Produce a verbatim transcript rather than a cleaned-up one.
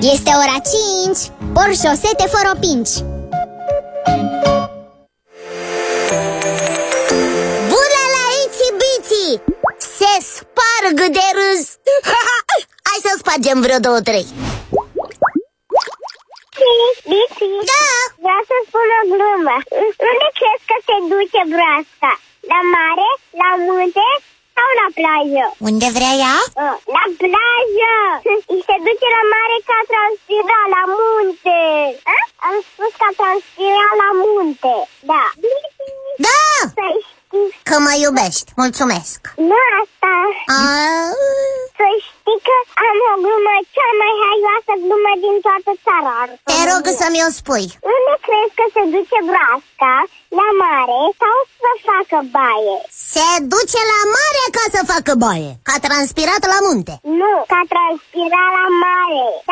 Este ora cinci. Por șosete fără pinci. Bună la Itsy Bitsy! Se sparg de râs. Hai să spargem vreo două, trei. Bitsy, Da! vreau să spun o glumă. Unde crezi că se duce broasca? La mare, la munte sau la plajă? Unde vrea ea? La plajă! Și se duce la mare ca transpira la munte. A? Am spus ca transpira la munte. Da. Da! Să știi. Că mă iubești, mulțumesc. Nu asta. A... Să știi că am o glumă, cea mai haioasă glumă din toată țara. Te rog să mi-o spui. Unde crezi că se duce broasca? La mare sau să facă baie? Se duce la mare ca să facă baie. Că a transpirat la munte. Nu, ca transpira la mare.